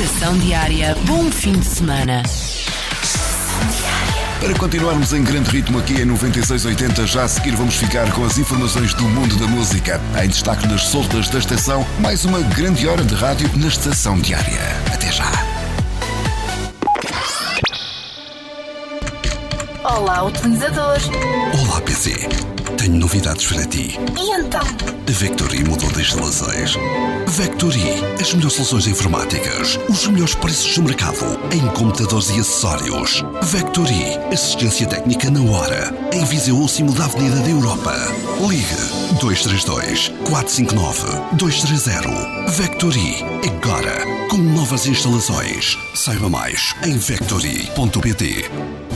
Estação Diária. Bom fim de semana. Para continuarmos em grande ritmo aqui em 9680, já a seguir vamos ficar com as informações do mundo da música. Em destaque nas soltas da estação, mais uma grande hora de rádio na Estação Diária. Até já. Olá, utilizadores. Olá, PC. Tenho novidades para ti. E então? A Vectory mudou de instalações. Vectory, as melhores soluções informáticas, os melhores preços do mercado em computadores e acessórios. Vectory, assistência técnica na hora. Em Viseu Último da Avenida da Europa. Ligue 232 459 230. Vectory, agora com novas instalações. Saiba mais em vectory.pt.